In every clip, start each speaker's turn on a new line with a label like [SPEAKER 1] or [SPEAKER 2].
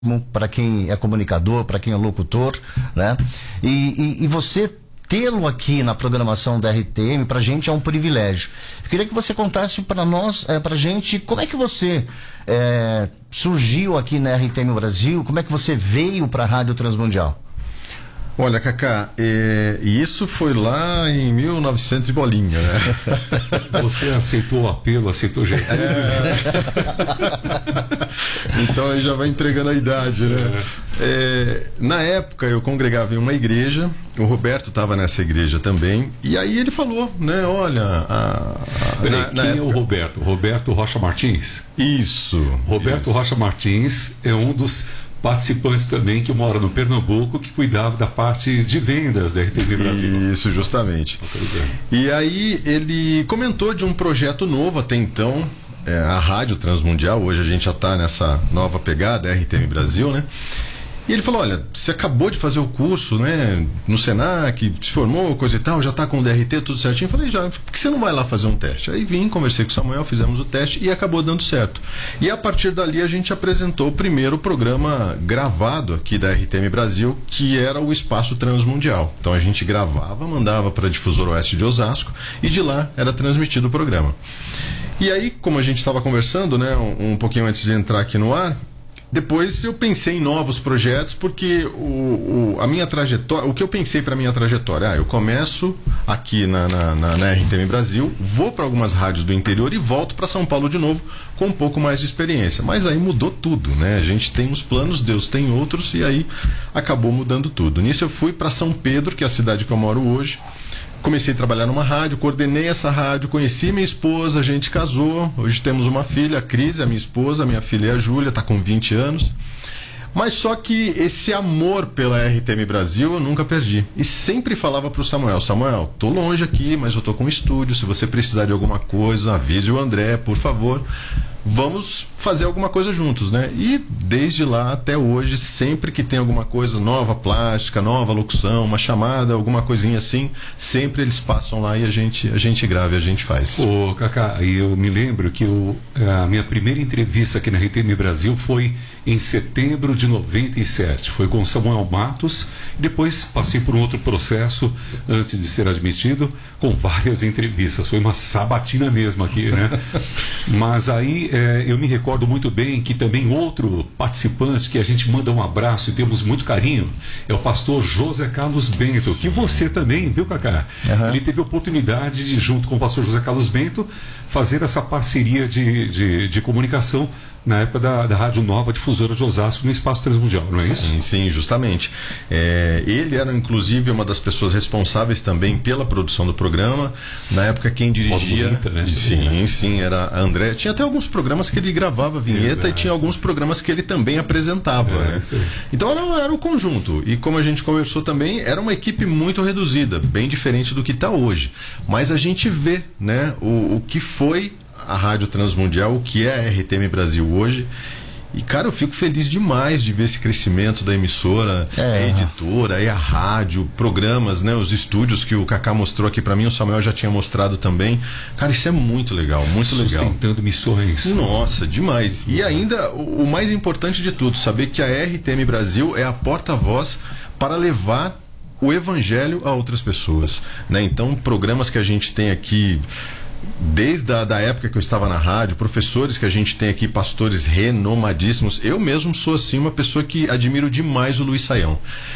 [SPEAKER 1] para quem é comunicador, para quem é locutor, né? E você tê-lo aqui na programação da RTM, para a gente é um privilégio. Eu queria que você contasse para nós, para a gente, como é que você surgiu aqui na RTM Brasil, como é que você veio para a Rádio Transmundial?
[SPEAKER 2] Olha, Cacá, isso foi lá em 1900 e bolinha, né?
[SPEAKER 3] Você aceitou o apelo, aceitou o jeito.
[SPEAKER 2] Então aí já vai entregando a idade, né? Na época eu congregava em uma igreja, o Roberto estava nessa igreja também, e aí ele falou, né? Olha,
[SPEAKER 3] quem é o Roberto? Roberto Rocha Martins?
[SPEAKER 2] Isso.
[SPEAKER 3] Roberto Rocha Martins é um dos participantes também que mora no Pernambuco, que cuidava da parte de vendas da RTM Brasil.
[SPEAKER 2] Isso, justamente. E aí ele comentou de um projeto novo até então, a Rádio Transmundial. Hoje a gente já está nessa nova pegada, RTM Brasil, né? E ele falou, olha, você acabou de fazer o curso, né, no Senac, se formou, coisa e tal, já está com o DRT, tudo certinho. Eu falei, já, por que você não vai lá fazer um teste? Aí vim, conversei com o Samuel, fizemos o teste e acabou dando certo. E a partir dali a gente apresentou o primeiro programa gravado aqui da RTM Brasil, que era o Espaço Transmundial. Então a gente gravava, mandava para a Difusora Oeste de Osasco e de lá era transmitido o programa. E aí, como a gente estava conversando, né, um pouquinho antes de entrar aqui no ar, depois eu pensei em novos projetos, porque a minha trajetória, o que eu pensei para a minha trajetória, eu começo aqui na RTM Brasil, vou para algumas rádios do interior e volto para São Paulo de novo com um pouco mais de experiência. Mas aí mudou tudo, né? A gente tem uns planos, Deus tem outros, e aí acabou mudando tudo. Nisso eu fui para São Pedro, que é a cidade que eu moro hoje. Comecei a trabalhar numa rádio, coordenei essa rádio, conheci minha esposa, a gente casou, hoje temos uma filha, a Cris, a minha esposa, minha filha é a Júlia, está com 20 anos. Mas só que esse amor pela RTM Brasil eu nunca perdi. E sempre falava pro Samuel, tô longe aqui, mas eu tô com um estúdio, se você precisar de alguma coisa, avise o André, por favor. Vamos fazer alguma coisa juntos, né? E desde lá até hoje, sempre que tem alguma coisa nova, plástica, nova locução, uma chamada, alguma coisinha assim, sempre eles passam lá e a gente grava e a gente faz.
[SPEAKER 3] Ô, Cacá, eu me lembro que a minha primeira entrevista aqui na RTM Brasil foi em setembro de 97. Foi com Samuel Matos. Depois passei por um outro processo antes de ser admitido, com várias entrevistas. Foi uma sabatina mesmo aqui, né? Mas aí eu me recordo muito bem que também outro participante que a gente manda um abraço e temos muito carinho é o pastor José Carlos Bento, que você também, viu, Cacá? Uhum. Ele teve a oportunidade de, junto com o pastor José Carlos Bento, fazer essa parceria de comunicação na época da Rádio Nova Difusora de Osasco no Espaço Transmundial, não é isso?
[SPEAKER 2] Sim, justamente. Ele era inclusive uma das pessoas responsáveis também pela produção do programa. Na época quem dirigia...
[SPEAKER 3] Bonita, né?
[SPEAKER 2] Sim, era a André. Tinha até alguns programas que ele gravava a vinheta. Exato. E tinha alguns programas que ele também apresentava, né? Então era um conjunto. E como a gente conversou também, era uma equipe muito reduzida, bem diferente do que está hoje. Mas a gente vê, né, o que foi a Rádio Transmundial, o que é a RTM Brasil hoje. E, cara, eu fico feliz demais de ver esse crescimento da emissora, a editora, a rádio, programas, né, os estúdios que o Cacá mostrou aqui pra mim, o Samuel já tinha mostrado também. Cara, isso é muito legal, muito legal.
[SPEAKER 3] Sustentando missões.
[SPEAKER 2] Nossa, demais. E ainda, o mais importante de tudo, saber que a RTM Brasil é a porta-voz para levar o evangelho a outras pessoas, né? Então, programas que a gente tem aqui desde a época que eu estava na rádio, professores que a gente tem aqui, pastores renomadíssimos. Eu mesmo sou assim uma pessoa que admiro demais o Luiz Saião.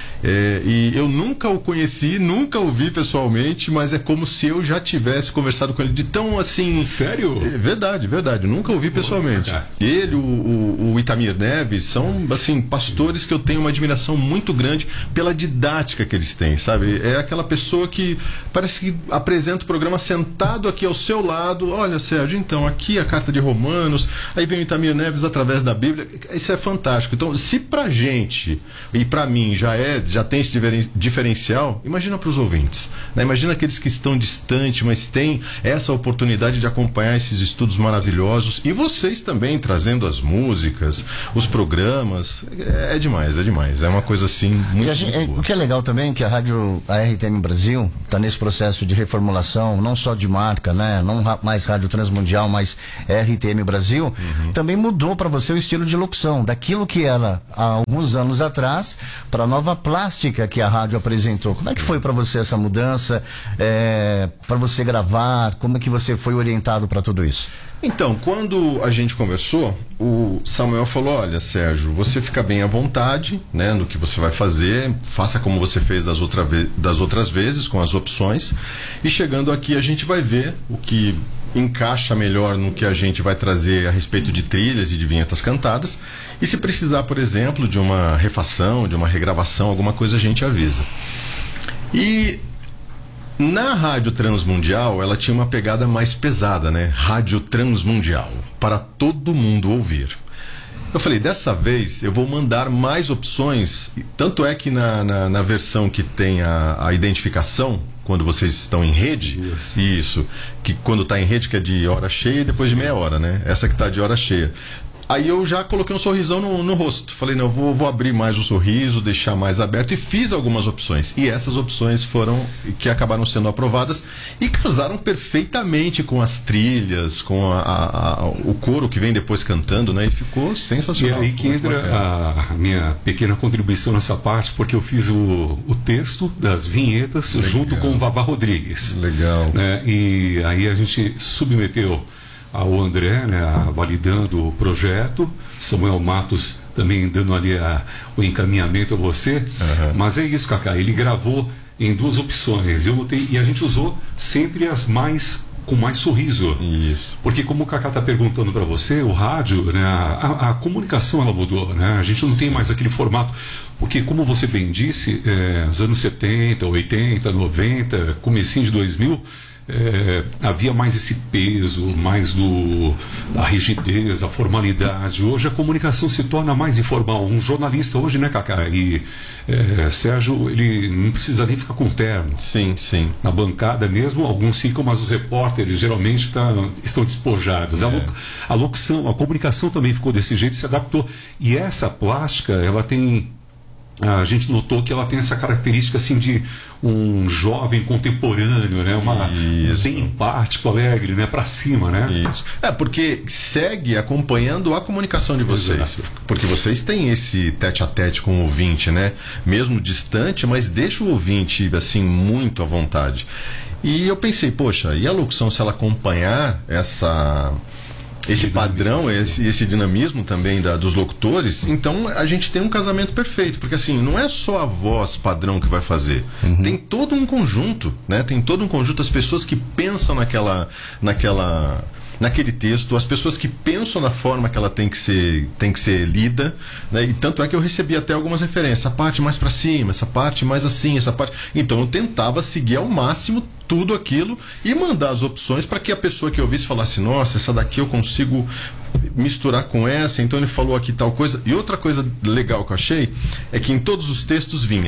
[SPEAKER 2] E eu nunca o conheci, nunca o vi pessoalmente, mas é como se eu já tivesse conversado com ele de tão assim...
[SPEAKER 3] Sério?
[SPEAKER 2] Verdade, nunca o vi pessoalmente. Ele, o Itamir Neves, são assim, pastores que eu tenho uma admiração muito grande pela didática que eles têm, sabe? É aquela pessoa que parece que apresenta o programa sentado aqui ao seu lado. Olha, Sérgio, então, aqui a carta de Romanos, aí vem o Itamir Neves através da Bíblia. Isso é fantástico. Então, se pra gente e pra mim já é já tem esse diferencial, imagina para os ouvintes, né? Imagina aqueles que estão distantes, mas têm essa oportunidade de acompanhar esses estudos maravilhosos, e vocês também trazendo as músicas, os programas. É demais, é uma coisa assim muito, muito boa.
[SPEAKER 1] O que é legal também é que a RTM Brasil está nesse processo de reformulação, não só de marca, né? Não mais Rádio Transmundial, mas RTM Brasil. Também mudou para você o estilo de locução, daquilo que era há alguns anos atrás para a nova plástica que a rádio apresentou. Como é que foi para você essa mudança, para você gravar? Como é que você foi orientado para tudo isso?
[SPEAKER 2] Então, quando a gente conversou, o Samuel falou: olha, Sérgio, você fica bem à vontade, né, no que você vai fazer, faça como você fez das outras vezes, com as opções, e chegando aqui a gente vai ver o que encaixa melhor no que a gente vai trazer a respeito de trilhas e de vinhetas cantadas, e se precisar, por exemplo, de uma refação, de uma regravação, alguma coisa, a gente avisa. E na Rádio Transmundial, ela tinha uma pegada mais pesada, né? Rádio Transmundial, para todo mundo ouvir. Eu falei, dessa vez eu vou mandar mais opções, tanto é que na versão que tem a identificação, quando vocês estão em rede, isso, que quando está em rede, que é de hora cheia e depois de meia hora, né? Essa que está de hora cheia. Aí eu já coloquei um sorrisão no rosto. Falei, não, vou abrir mais o sorriso, deixar mais aberto, e fiz algumas opções. E essas opções foram que acabaram sendo aprovadas e casaram perfeitamente com as trilhas, com o coro que vem depois cantando, né? E ficou sensacional.
[SPEAKER 3] E aí que entra a minha pequena contribuição nessa parte, porque eu fiz o texto das vinhetas junto com o Vavá Rodrigues.
[SPEAKER 2] Legal.
[SPEAKER 3] Né? E aí a gente submeteu ao André, né, validando o projeto, Samuel Matos também dando ali o encaminhamento a você. Mas é isso, Cacá, ele gravou em duas opções, eu notei, e a gente usou sempre as com mais sorriso.
[SPEAKER 2] Isso.
[SPEAKER 3] Porque como o Cacá está perguntando para você, o rádio, né, a comunicação ela mudou, né? A gente não tem mais aquele formato, porque como você bem disse, nos anos 70, 80, 90, comecinho de 2000, havia mais esse peso, mais da rigidez, a formalidade. Hoje a comunicação se torna mais informal. Um jornalista hoje, né, Cacá? E Sérgio, ele não precisa nem ficar com terno.
[SPEAKER 2] Sim, sim.
[SPEAKER 3] Na bancada mesmo, alguns ficam, mas os repórteres geralmente estão despojados. A locução, a comunicação também ficou desse jeito, se adaptou. E essa plástica, ela tem... A gente notou que ela tem essa característica assim de um jovem contemporâneo, né? Bem empático, alegre, né? Para cima, né?
[SPEAKER 2] Isso. Porque segue acompanhando a comunicação de vocês. Exato. Porque vocês têm esse tete-a-tete com o ouvinte, né? Mesmo distante, mas deixa o ouvinte assim muito à vontade. E eu pensei, poxa, e a locução, se ela acompanhar esse padrão, esse dinamismo também dos locutores, então a gente tem um casamento perfeito, porque assim, não é só a voz padrão que vai fazer, tem todo um conjunto, né? Tem todo um conjunto, as pessoas que pensam naquele texto, as pessoas que pensam na forma que ela tem que ser lida, né? E tanto é que eu recebi até algumas referências, essa parte mais para cima, essa parte mais assim, essa parte. Então eu tentava seguir ao máximo tudo aquilo e mandar as opções para que a pessoa que ouvisse falasse, nossa, essa daqui eu consigo misturar com essa, então ele falou aqui tal coisa. E outra coisa legal que eu achei é que em todos os textos vinha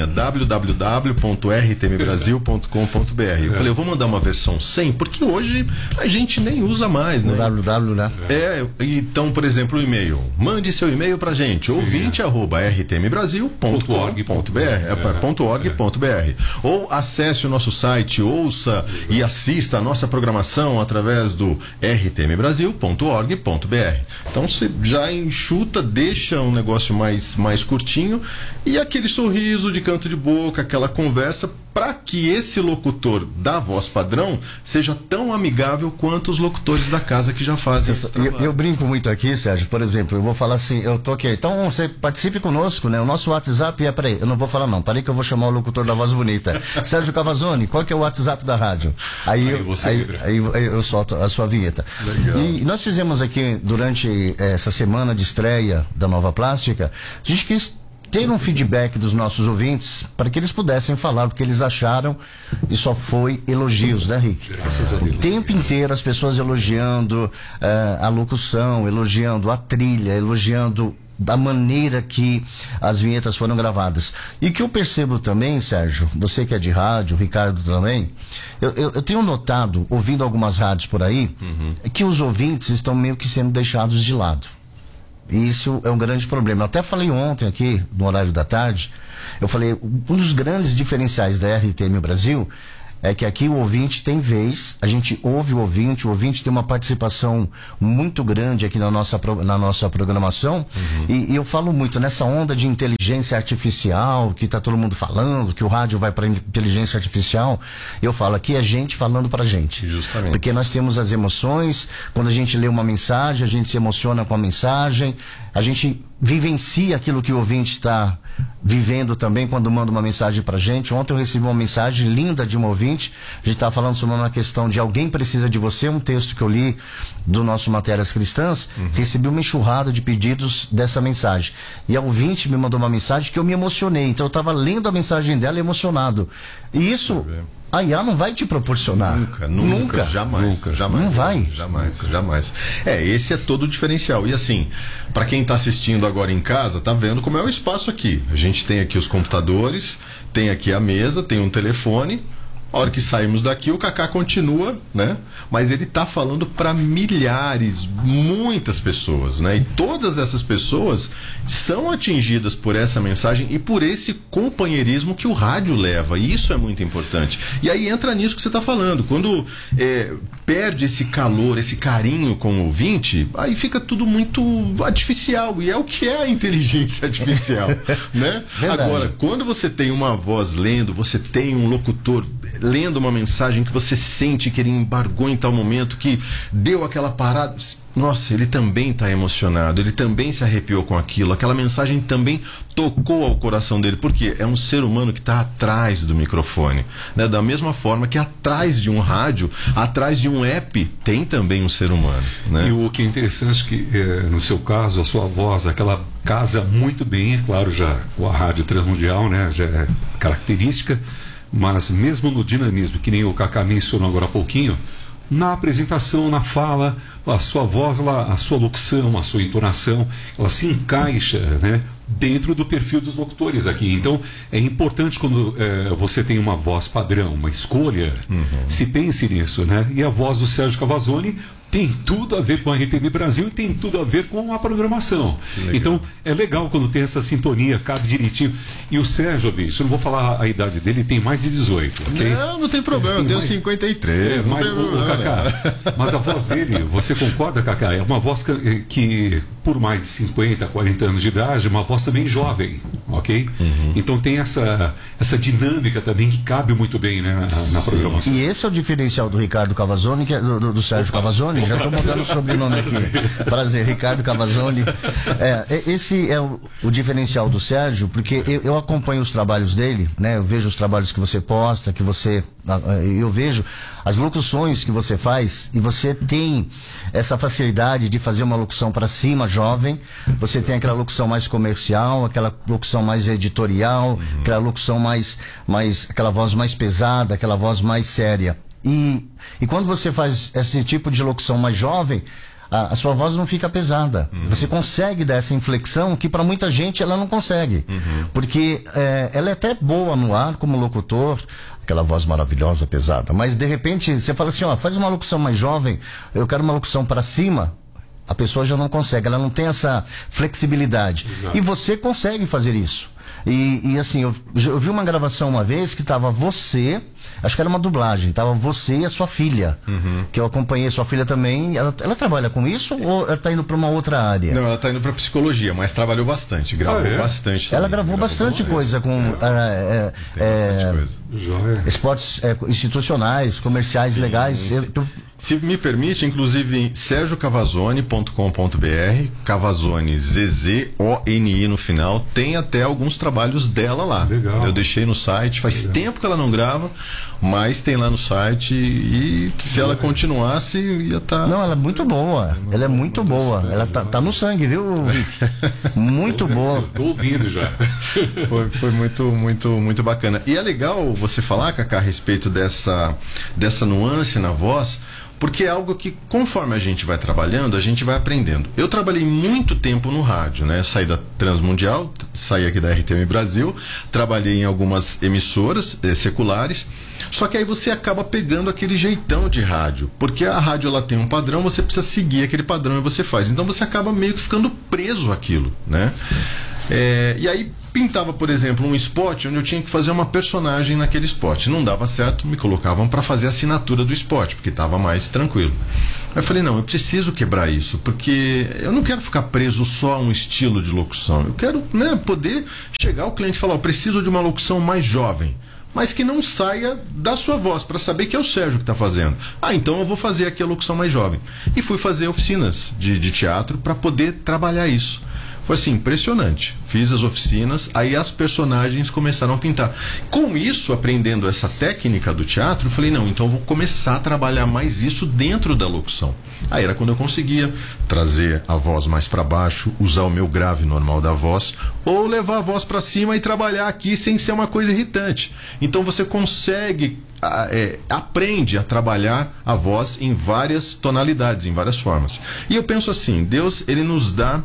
[SPEAKER 2] www.rtmbrasil.com.br. Eu falei, eu vou mandar uma versão 100, porque hoje a gente nem usa mais, né?
[SPEAKER 1] www, né?
[SPEAKER 2] Então, por exemplo, o e-mail. Mande seu e-mail pra gente, ouvinte@rtmbrasil.org.br. Ou acesse o nosso site, ouça e assista a nossa programação através do rtmbrasil.org.br. Então você já enxuta, deixa um negócio mais curtinho, e aquele sorriso de canto de boca, aquela conversa, para que esse locutor da voz padrão seja tão amigável quanto os locutores da casa que já fazem esse trabalho.
[SPEAKER 1] Eu brinco muito aqui, Sérgio, por exemplo, eu vou falar assim, eu tô aqui, então você participe conosco, né? O nosso WhatsApp peraí, eu não vou falar não, peraí que eu vou chamar o locutor da voz bonita. Sérgio Cavazzoni, qual que é o WhatsApp da rádio? Aí eu solto a sua vinheta.
[SPEAKER 2] Legal.
[SPEAKER 1] E nós fizemos aqui, durante essa semana de estreia da Nova Plástica, a gente quis ter um feedback dos nossos ouvintes para que eles pudessem falar o que eles acharam, e só foi elogios, né, Rick?
[SPEAKER 3] Graças a Deus.
[SPEAKER 1] O tempo inteiro as pessoas elogiando a locução, elogiando a trilha, elogiando da maneira que as vinhetas foram gravadas. E que eu percebo também, Sérgio, você que é de rádio, o Ricardo também, eu tenho notado, ouvindo algumas rádios por aí, que os ouvintes estão meio que sendo deixados de lado. E isso é um grande problema. Eu até falei ontem aqui, no horário da tarde, eu falei, um dos grandes diferenciais da RTM Brasil é que aqui o ouvinte tem vez, a gente ouve o ouvinte tem uma participação muito grande aqui na nossa programação, e eu falo muito nessa onda de inteligência artificial, que tá todo mundo falando, que o rádio vai para inteligência artificial, eu falo, aqui é gente falando pra gente.
[SPEAKER 2] Justamente.
[SPEAKER 1] Porque nós temos as emoções, quando a gente lê uma mensagem, a gente se emociona com a mensagem, a gente vivencia aquilo que o ouvinte está vivendo também quando manda uma mensagem pra gente. Ontem eu recebi uma mensagem linda de um ouvinte, a gente estava falando sobre uma questão de alguém precisa de você, um texto que eu li do nosso Matérias Cristãs, recebi uma enxurrada de pedidos dessa mensagem, e a ouvinte me mandou uma mensagem que eu me emocionei, então eu estava lendo a mensagem dela emocionado, e isso a IA não vai te proporcionar.
[SPEAKER 2] Nunca, jamais.
[SPEAKER 1] Não vai.
[SPEAKER 2] Jamais. Esse é todo o diferencial. E assim, para quem tá assistindo agora em casa, tá vendo como é o espaço aqui. A gente tem aqui os computadores, tem aqui a mesa, tem um telefone. A hora que saímos daqui, o Cacá continua, né? Mas ele tá falando para milhares, muitas pessoas, né? E todas essas pessoas são atingidas por essa mensagem e por esse companheirismo que o rádio leva. E isso é muito importante. E aí entra nisso que você tá falando. Quando perde esse calor, esse carinho com o ouvinte, aí fica tudo muito artificial. E é o que é a inteligência artificial, né?
[SPEAKER 1] Verdade.
[SPEAKER 2] Agora, quando você tem uma voz lendo, você tem um locutor lendo uma mensagem que você sente que ele embargou em tal momento, que deu aquela parada, nossa, ele também está emocionado, ele também se arrepiou com aquilo, aquela mensagem também tocou ao coração dele, porque é um ser humano que está atrás do microfone, né? Da mesma forma que atrás de um rádio, atrás de um app, tem também um ser humano, né?
[SPEAKER 3] E o que é interessante é que, no seu caso, a sua voz, aquela casa muito bem, é claro, já a rádio transmundial, né, já é característica, mas mesmo no dinamismo, que nem o Cacá mencionou agora há pouquinho, na apresentação, na fala, a sua voz, a sua locução, a sua entonação, ela se encaixa, né, dentro do perfil dos locutores aqui. Então, é importante quando você tem uma voz padrão, uma escolha, se pense nisso, né? E a voz do Sérgio Cavazzoni tem tudo a ver com a RTM Brasil e tem tudo a ver com a programação. Então, é legal quando tem essa sintonia, cabe direitinho. E o Sérgio, bicho, eu não vou falar a idade dele, tem mais de 18, ok?
[SPEAKER 2] Não tem problema, eu tenho 53, não tem problema.
[SPEAKER 3] Cacá, mas a voz dele, você concorda, Cacá? É uma voz que, por mais de 50, 40 anos de idade, uma voz também jovem, ok? Então tem essa dinâmica também que cabe muito bem, né, na programação.
[SPEAKER 1] E esse é o diferencial do Ricardo Cavazzoni, que é do Sérgio Cavazzoni. Já estou mudando o sobrenome aqui. Prazer, Ricardo Cavazzoni. Esse é o diferencial do Sérgio, porque eu acompanho os trabalhos dele, né? Eu vejo os trabalhos que você posta, eu vejo as locuções que você faz, e você tem essa facilidade de fazer uma locução para cima, jovem. Você tem aquela locução mais comercial, aquela locução mais editorial, aquela locução mais aquela voz mais pesada, aquela voz mais séria. E quando você faz esse tipo de locução mais jovem, a sua voz não fica pesada. Você consegue dar essa inflexão que para muita gente ela não consegue. Porque ela é até boa no ar como locutor, aquela voz maravilhosa, pesada. Mas de repente você fala assim, faz uma locução mais jovem, eu quero uma locução para cima. A pessoa já não consegue, ela não tem essa flexibilidade. Exato. E você consegue fazer isso. E assim, eu vi uma gravação uma vez que tava você, acho que era uma dublagem, tava você e a sua filha, que eu acompanhei. Sua filha também, ela trabalha com isso ou ela tá indo para uma outra área?
[SPEAKER 2] Não, ela tá indo para psicologia, mas trabalhou bastante, gravou bastante também.
[SPEAKER 1] Ela gravou bastante coisa com esportes institucionais, comerciais legais.
[SPEAKER 2] Se me permite, inclusive, sergiocavazzoni.com.br, Cavazzoni, ZZONI no final, tem até alguns trabalhos dela lá.
[SPEAKER 3] Legal.
[SPEAKER 2] Eu deixei no site, faz tempo que ela não grava, mas tem lá no site, e se ela continuasse, ia estar...
[SPEAKER 1] Não, ela é muito boa, ela é muito boa, ela tá no sangue, viu? Muito boa.
[SPEAKER 3] Tô ouvindo já.
[SPEAKER 2] Foi muito bacana. E é legal você falar, Cacá, a respeito dessa nuance na voz, porque é algo que, conforme a gente vai trabalhando, a gente vai aprendendo. Eu trabalhei muito tempo no rádio, né? Saí da Transmundial, saí aqui da RTM Brasil, trabalhei em algumas emissoras seculares, só que aí você acaba pegando aquele jeitão de rádio, porque a rádio ela tem um padrão, você precisa seguir aquele padrão e você faz. Então você acaba meio que ficando preso àquilo, né? E aí pintava, por exemplo, um spot onde eu tinha que fazer uma personagem naquele spot. Não dava certo, me colocavam para fazer a assinatura do spot, porque estava mais tranquilo. Aí eu falei, não, eu preciso quebrar isso, porque eu não quero ficar preso só a um estilo de locução. Eu quero, né, poder chegar ao cliente e falar, eu preciso de uma locução mais jovem, mas que não saia da sua voz, para saber que é o Sérgio que está fazendo. Então eu vou fazer aqui a locução mais jovem. E fui fazer oficinas de teatro para poder trabalhar isso. Foi assim, impressionante. Fiz as oficinas, aí as personagens começaram a pintar. Com isso, aprendendo essa técnica do teatro, eu falei, não, então eu vou começar a trabalhar mais isso dentro da locução. Aí era quando eu conseguia trazer a voz mais para baixo, usar o meu grave normal da voz, ou levar a voz para cima e trabalhar aqui sem ser uma coisa irritante. Então você consegue, aprende a trabalhar a voz em várias tonalidades, em várias formas. E eu penso assim, Deus, ele nos dá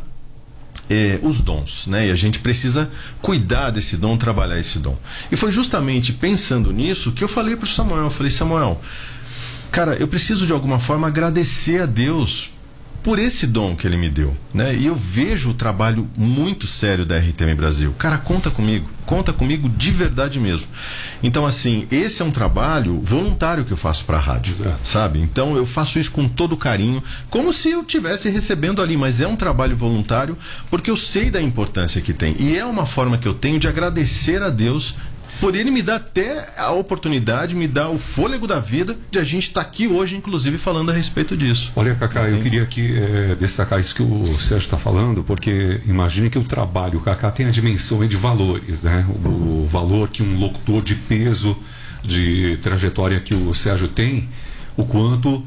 [SPEAKER 2] os dons, né? E a gente precisa cuidar desse dom, trabalhar esse dom. E foi justamente pensando nisso que eu falei para o Samuel, eu falei, Samuel, cara, eu preciso de alguma forma agradecer a Deus por esse dom que ele me deu, né? E eu vejo o trabalho muito sério da RTM Brasil. Cara, conta comigo de verdade mesmo. Então, assim, esse é um trabalho voluntário que eu faço para a rádio, sabe? Então, eu faço isso com todo carinho, como se eu estivesse recebendo ali, mas é um trabalho voluntário, porque eu sei da importância que tem. E é uma forma que eu tenho de agradecer a Deus por ele me dar até a oportunidade, me dar o fôlego da vida de a gente estar aqui hoje, inclusive, falando a respeito disso.
[SPEAKER 3] Olha, Cacá, eu queria aqui destacar isso que o Sérgio está falando, porque imagine que o trabalho, o Cacá tem a dimensão de valores, né? O valor que um locutor de peso, de trajetória que o Sérgio tem, o quanto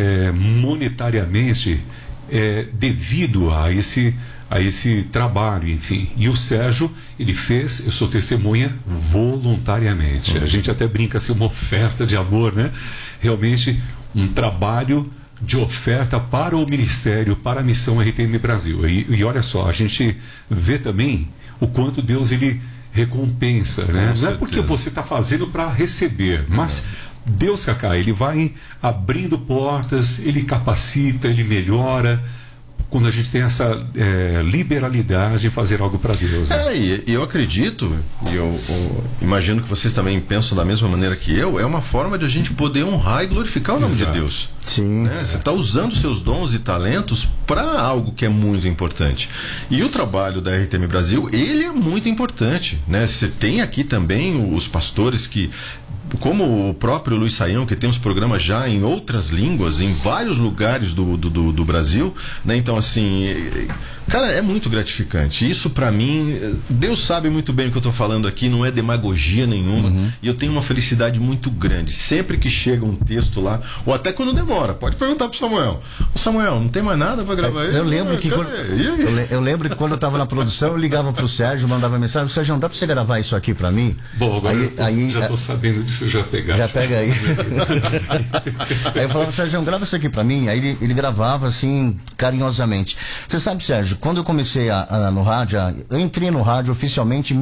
[SPEAKER 3] monetariamente devido a esse trabalho, enfim. E o Sérgio, ele fez, eu sou testemunha, voluntariamente. A gente até brinca assim, uma oferta de amor, né? Realmente um trabalho de oferta para o ministério, para a missão RTM Brasil. E olha só, a gente vê também o quanto Deus, ele recompensa, né? Não é porque você está fazendo para receber, mas Deus, Cacá, ele vai abrindo portas, ele capacita, ele melhora, quando a gente tem essa liberalidade em fazer algo para Deus, né?
[SPEAKER 2] E eu acredito, e eu imagino que vocês também pensam da mesma maneira que eu, é uma forma de a gente poder honrar e glorificar o nome de Deus.
[SPEAKER 1] Sim.
[SPEAKER 2] Né? Você está usando seus dons e talentos para algo que é muito importante. E o trabalho da RTM Brasil, ele é muito importante, né? Você tem aqui também os pastores que, como o próprio Luiz Saião, que tem uns programas já em outras línguas, em vários lugares do Brasil, né? Então, assim, cara, é muito gratificante. Isso, pra mim, Deus sabe muito bem o que eu tô falando aqui, não é demagogia nenhuma. E eu tenho uma felicidade muito grande. Sempre que chega um texto lá, ou até quando demora, pode perguntar pro Samuel. Ô Samuel, não tem mais nada pra gravar aí?
[SPEAKER 1] Eu lembro que eu lembro que quando eu tava na produção, eu ligava pro Sérgio, mandava mensagem, Sérgio, não dá pra você gravar isso aqui pra mim?
[SPEAKER 3] Bom, agora aí já tô sabendo disso, já pegar.
[SPEAKER 1] Já pega aí. Aí eu falava, Sérgio, grava isso aqui pra mim. Aí ele gravava assim, carinhosamente. Você sabe, Sérgio, quando eu comecei no rádio, eu entrei no rádio oficialmente em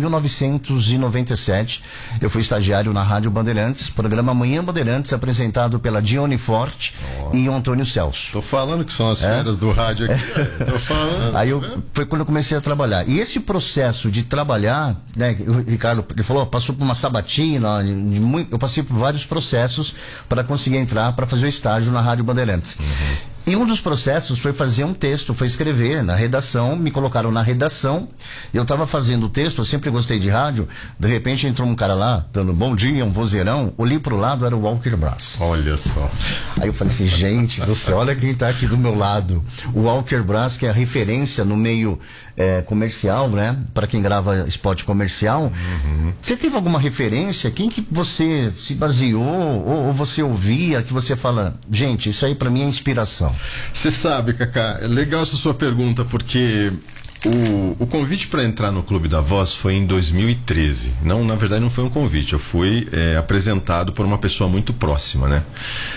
[SPEAKER 1] 1997. Eu fui estagiário na Rádio Bandeirantes, programa Manhã Bandeirantes, apresentado pela Dione Forte e o Antônio Celso.
[SPEAKER 2] Tô falando que são as férias do rádio aqui. Tô falando.
[SPEAKER 1] Aí foi quando eu comecei a trabalhar. E esse processo de trabalhar, né, o Ricardo, ele falou, passou por uma sabatina, eu passei por vários processos para conseguir entrar, para fazer o estágio na Rádio Bandeirantes. E um dos processos foi fazer um texto, foi escrever na redação, me colocaram na redação, eu estava fazendo o texto, eu sempre gostei de rádio, de repente entrou um cara lá, dando bom dia, um vozeirão, olhei pro lado, era o Walker Brass.
[SPEAKER 2] Olha só.
[SPEAKER 1] Aí eu falei assim, gente do céu, olha quem está aqui do meu lado. O Walker Brass, que é a referência no meio comercial, né? Para quem grava spot comercial. Você teve alguma referência? Quem que você se baseou ou você ouvia que você fala, gente, isso aí para mim é inspiração?
[SPEAKER 2] Você sabe, Cacá, é legal essa sua pergunta, porque o convite para entrar no Clube da Voz foi em 2013. Não, na verdade não foi um convite, eu fui apresentado por uma pessoa muito próxima, né?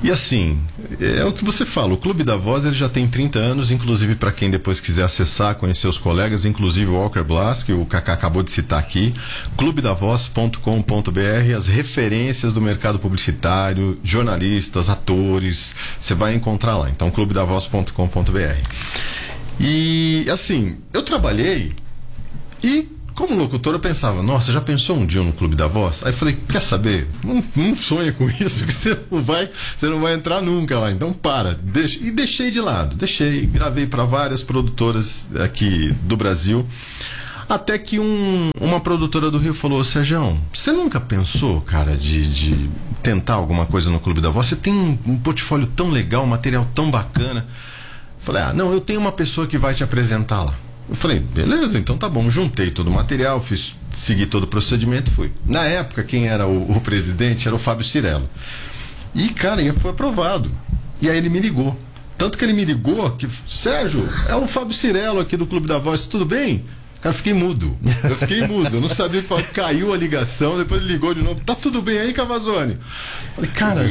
[SPEAKER 2] E assim, é o que você fala, o Clube da Voz ele já tem 30 anos, inclusive para quem depois quiser acessar, conhecer os colegas, inclusive o Walker Blas, que o Kaká acabou de citar aqui, clubedavoz.com.br, as referências do mercado publicitário, jornalistas, atores, você vai encontrar lá. Então, clubedavoz.com.br. E assim, eu trabalhei e como locutor eu pensava, nossa, já pensou um dia no Clube da Voz? Aí eu falei, quer saber? Não sonha com isso, que você não vai entrar nunca lá. Então deixa. E deixei de lado, gravei para várias produtoras aqui do Brasil. Até que uma produtora do Rio falou, Sérgio, você nunca pensou, cara, de tentar alguma coisa no Clube da Voz? Você tem um portfólio tão legal, um material tão bacana. Eu falei, não, eu tenho uma pessoa que vai te apresentar lá. Eu falei, beleza, então tá bom. Juntei todo o material, segui todo o procedimento e fui. Na época, quem era o presidente era o Fábio Cirello. E, cara, ele foi aprovado. E aí ele me ligou. Tanto que ele me ligou que, Sérgio, é o Fábio Cirello aqui do Clube da Voz, tudo bem? Cara, eu fiquei mudo. Eu não sabia o que falar. Caiu a ligação, depois ele ligou de novo. Tá tudo bem aí, Cavazzoni? Falei, cara,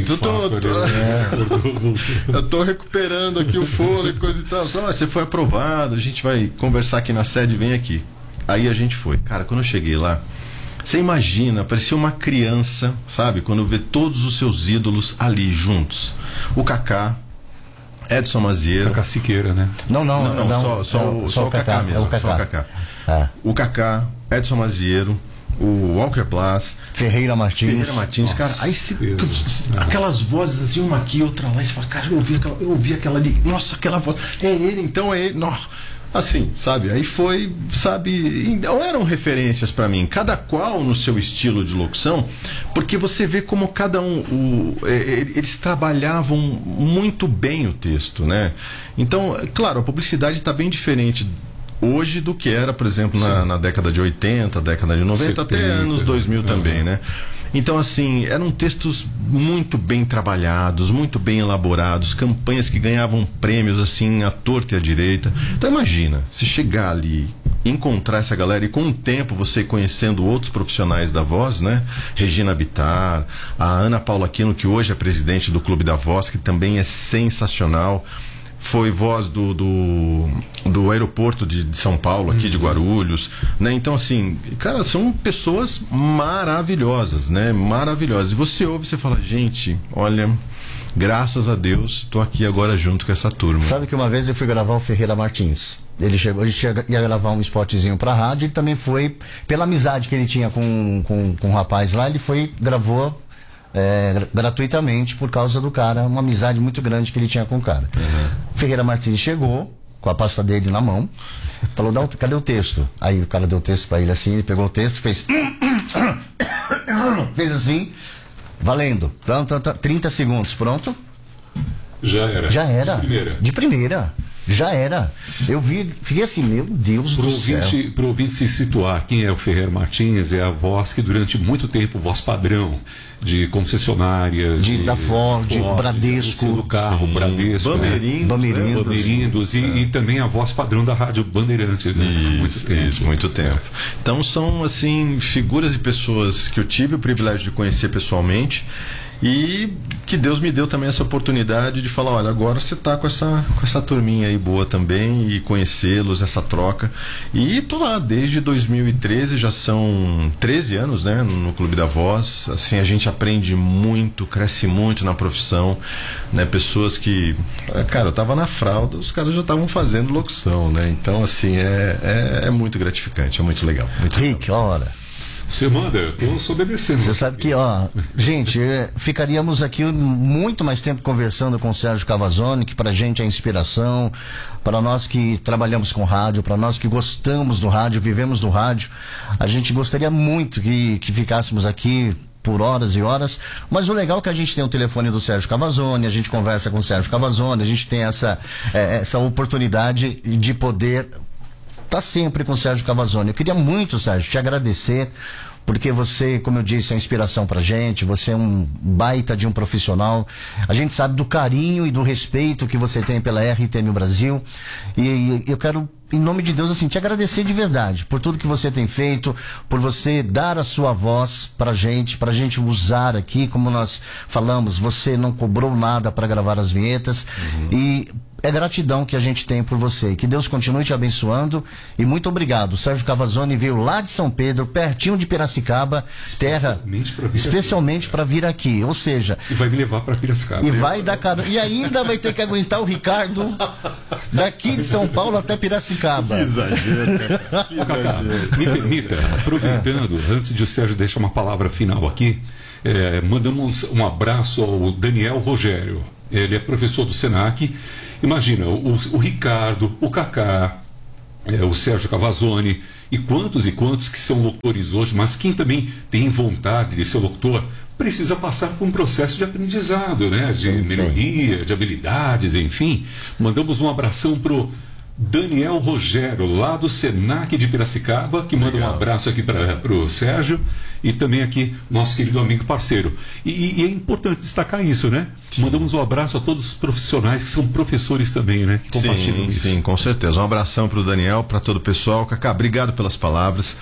[SPEAKER 2] eu tô recuperando aqui o fôlego e coisa e tal. Só, você foi aprovado, a gente vai conversar aqui na sede, vem aqui. Aí a gente foi. Cara, quando eu cheguei lá, você imagina, parecia uma criança, sabe? Quando vê todos os seus ídolos ali juntos. O Kaká, Edson Mazieiro.
[SPEAKER 3] Kaká Siqueira, né?
[SPEAKER 2] Não, só o Kaká mesmo.
[SPEAKER 1] Só o Kaká.
[SPEAKER 2] O Kaká, Edson Mazieiro, o Walker Blas,
[SPEAKER 1] Ferreira Martins,
[SPEAKER 2] nossa, cara, aí aquelas vozes assim, uma aqui, outra lá, e você fala, cara, eu ouvi aquela ali, nossa, aquela voz, é ele, então é ele, nossa, assim, sabe, aí foi, sabe, então eram referências pra mim, cada qual no seu estilo de locução, porque você vê como cada eles trabalhavam muito bem o texto, né? Então, claro, a publicidade está bem diferente hoje do que era, por exemplo, na década de 80, década de 90, 70, até anos 2000 também, né? Então, assim, eram textos muito bem trabalhados, muito bem elaborados, campanhas que ganhavam prêmios, assim, à torta e à direita. Então, imagina, se chegar ali, encontrar essa galera e com o tempo você conhecendo outros profissionais da voz, né? Regina Bittar, a Ana Paula Aquino, que hoje é presidente do Clube da Voz, que também é sensacional. Foi voz do aeroporto de São Paulo, aqui de Guarulhos, né? Então, assim, cara, são pessoas maravilhosas, né? Maravilhosas. E você ouve, você fala, gente, olha, graças a Deus, tô aqui agora junto com essa turma.
[SPEAKER 1] Sabe que uma vez eu fui gravar o Ferreira Martins. Ele chegou, a gente ia gravar um spotzinho pra rádio, ele também foi, pela amizade que ele tinha com um rapaz lá, ele foi, gravou gratuitamente por causa do cara, uma amizade muito grande que ele tinha com o cara. Ferreira Martins chegou com a pasta dele na mão, falou, cadê o texto? Aí o cara deu o texto pra ele assim, ele pegou o texto, fez assim, valendo, 30 segundos, pronto?
[SPEAKER 3] Já era.
[SPEAKER 1] De primeira. Já era. Eu fiquei assim, meu Deus do céu.
[SPEAKER 3] Para o ouvinte se situar, quem é o Ferreira Martins? É a voz que durante muito tempo, voz padrão de concessionárias,
[SPEAKER 1] da Ford, Bradesco,
[SPEAKER 3] do carro, sim, Bradesco, Bamerindos, e também a voz padrão da Rádio Bandeirantes, né?
[SPEAKER 2] Muito tempo. Então são, assim, figuras e pessoas que eu tive o privilégio de conhecer pessoalmente. E que Deus me deu também essa oportunidade de falar, olha, agora você tá com essa turminha aí boa também, e conhecê-los, essa troca. E tô lá desde 2013, já são 13 anos, né, no Clube da Voz. Assim, a gente aprende muito, cresce muito na profissão, né? Pessoas que, cara, eu tava na fralda, os caras já estavam fazendo locução, né? Então, assim, é muito gratificante, é muito legal.
[SPEAKER 1] Rick, olha.
[SPEAKER 3] Você manda, eu tô obedecendo.
[SPEAKER 1] Você sabe que, gente, ficaríamos aqui muito mais tempo conversando com o Sérgio Cavazzoni, que pra gente é inspiração, para nós que trabalhamos com rádio, para nós que gostamos do rádio, vivemos do rádio. A gente gostaria muito que ficássemos aqui por horas e horas, mas o legal é que a gente tem o telefone do Sérgio Cavazzoni, a gente conversa com o Sérgio Cavazzoni, a gente tem essa oportunidade de poder tá sempre com o Sérgio Cavazzoni. Eu queria muito, Sérgio, te agradecer, porque você, como eu disse, é inspiração pra gente, você é um baita de um profissional. A gente sabe do carinho e do respeito que você tem pela RTM Brasil, e eu quero em nome de Deus, assim, te agradecer de verdade por tudo que você tem feito, por você dar a sua voz pra gente usar aqui, como nós falamos, você não cobrou nada para gravar as vinhetas, e é gratidão que a gente tem por você. Que Deus continue te abençoando e muito obrigado. O Sérgio Cavazzoni veio lá de São Pedro, pertinho de Piracicaba, especialmente para vir aqui. Ou seja...
[SPEAKER 3] E vai me levar para Piracicaba.
[SPEAKER 1] E vai dar carona. E ainda vai ter que aguentar o Ricardo daqui de São Paulo até Piracicaba.
[SPEAKER 2] Que exagero, cara. Que
[SPEAKER 3] Cacá, me permita, aproveitando, antes de o Sérgio deixar uma palavra final aqui, mandamos um abraço ao Daniel Rogério. Ele é professor do Senac. Imagina, o Ricardo, o Cacá, o Sérgio Cavazzoni e quantos que são locutores hoje, mas quem também tem vontade de ser locutor precisa passar por um processo de aprendizado, né? De melhoria, de habilidades, enfim. Mandamos um abração pro Daniel Rogério, lá do Senac de Piracicaba, que manda um abraço aqui para o Sérgio, e também aqui nosso querido amigo parceiro. E é importante destacar isso, né? Sim. Mandamos um abraço a todos os profissionais que são professores também, né? Que compartilham isso.
[SPEAKER 2] Sim, com certeza. Um abração para o Daniel, para todo o pessoal. Cacá, obrigado pelas palavras.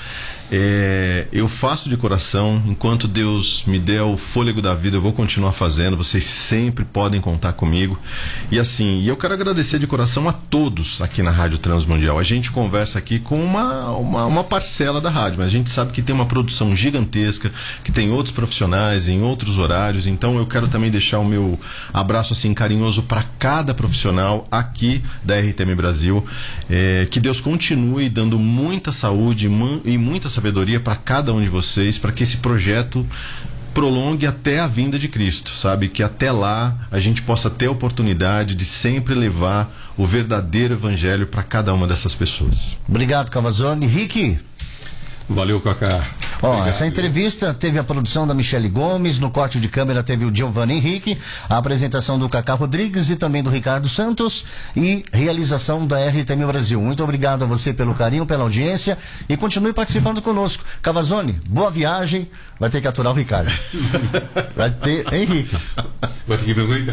[SPEAKER 2] Eu faço de coração, enquanto Deus me der o fôlego da vida, eu vou continuar fazendo. Vocês sempre podem contar comigo. E assim, eu quero agradecer de coração a todos aqui na Rádio Transmundial. A gente conversa aqui com uma parcela da rádio, mas a gente sabe que tem uma produção gigantesca, que tem outros profissionais em outros horários. Então eu quero também deixar o meu abraço assim carinhoso para cada profissional aqui da RTM Brasil. Que Deus continue dando muita saúde e muita sabedoria para cada um de vocês, para que esse projeto prolongue até a vinda de Cristo, sabe? Que até lá a gente possa ter a oportunidade de sempre levar o verdadeiro evangelho para cada uma dessas pessoas.
[SPEAKER 1] Obrigado, Cavazzoni. Rick.
[SPEAKER 3] Valeu, Cacá.
[SPEAKER 1] Essa entrevista teve a produção da Michele Gomes, no corte de câmera teve o Giovanni Henrique, a apresentação do Cacá Rodrigues e também do Ricardo Santos e realização da RTM Brasil. Muito obrigado a você pelo carinho, pela audiência e continue participando conosco. Cavazzoni, boa viagem. Vai ter que aturar o Ricardo. Vai ter, Henrique.
[SPEAKER 3] Vai ter que me aguentar.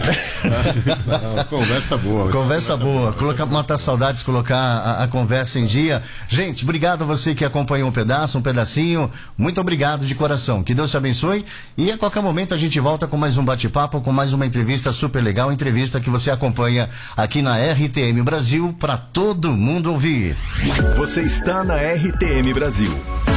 [SPEAKER 2] Conversa boa.
[SPEAKER 1] Conversa boa. Matar saudades, colocar a conversa em dia. Gente, obrigado a você que acompanhou um pedacinho. Muito obrigado de coração. Que Deus te abençoe. E a qualquer momento a gente volta com mais um bate-papo, com mais uma entrevista super legal. Entrevista que você acompanha aqui na RTM Brasil para todo mundo ouvir.
[SPEAKER 4] Você está na RTM Brasil.